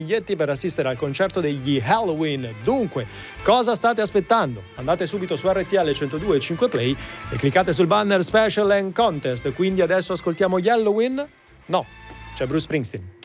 biglietti per assistere al concerto degli Halloween. Dunque, cosa state aspettando? Andate subito su RTL 102.5 Play e cliccate sul banner Special and Contest. Quindi adesso ascoltiamo gli Halloween? No, c'è Bruce Springsteen.